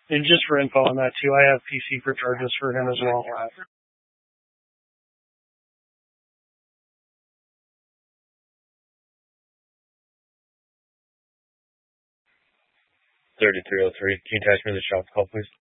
And just for info on that too, I have PC for charges for him as well. 3303. Can you attach me to the shop call, please?